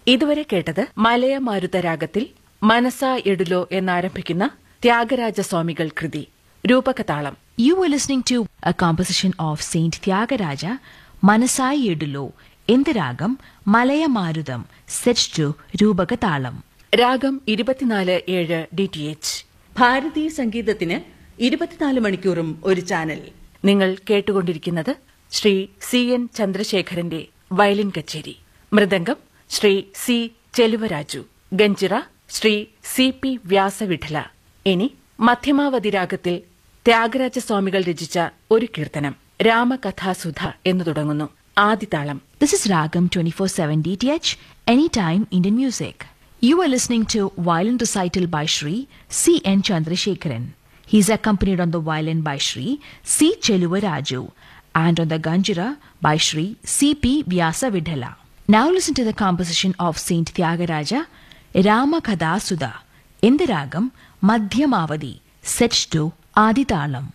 ഇതുവരെ കേട്ടത് മലയ മാരുത രാഗത്തിൽ മനസാ എടുലോ എന്നാരംഭിക്കുന്ന ത്യാഗരാജസ്വാമികൾ കൃതി രൂപകതാളം. You were listening to a composition of Saint Tyagaraja, Manasai Edulo, in the ragam Malaya Marudam, set to Rupakatalam. രാഗം 24/7 DTH. ഭാരതീയ സംഗീതത്തിന് 24 മണിക്കൂറും ഒരു ചാനൽ. നിങ്ങൾ കേട്ടുകൊണ്ടിരിക്കുന്നത് ശ്രീ CN ചന്ദ്രശേഖരന്റെ വയലിൻ കച്ചേരി. മൃദംഗം ശ്രീ C ചെലുവരാജു. ഗഞ്ചിറ ശ്രീ CP വ്യാസവിഠല. ഇനി മധ്യമാവധി രാഗത്തിൽ ത്യാഗരാജസ്വാമികൾ രചിച്ച ഒരു കീർത്തനം രാമകഥാസുധ എന്നു തുടങ്ങുന്നു. ആദിതാളം. This is Ragam 24/7 DTH, anytime Indian music. You are listening to violin recital by Shri C.N. Chandrasekharan. He is accompanied on the violin by Shri C. Cheluvaraju and on the ganjira by Shri C.P. Vyasavidhala. Now listen to the composition of Saint Tyagaraja, Ramakadasudha, in the ragam Madhyamavadi, set to Aditalam.